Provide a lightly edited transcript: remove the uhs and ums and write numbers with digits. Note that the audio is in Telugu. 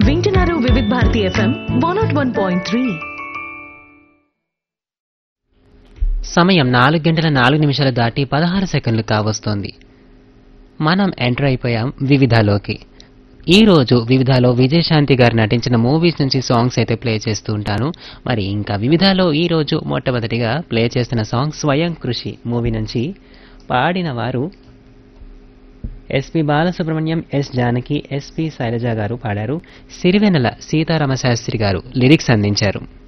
వింటున్నారు వివిధ భారతి ఎఫ్ఎం 101.3. సమయం 4:04 దాటి 16 సెకండ్లు కావస్తోంది. మనం ఎంటర్ అయిపోయాం వివిధలోకి. ఈ రోజు వివిధలో విజయశాంతి గారు నటించిన మూవీస్ నుంచి సాంగ్స్ అయితే ప్లే చేస్తూ ఉంటాను. మరి ఇంకా వివిధలో ఈ రోజు మొట్టమొదటిగా ప్లే చేస్తున్న సాంగ్ స్వయం కృషి మూవీ నుంచి. పాడిన వారు SP Balasubrahmanyam, yes Janaki, SP Shailaja గారు పాడారు. సిరివెన్నెల సీతారామశాస్త్రి గారు లిరిక్స్ అందించారు.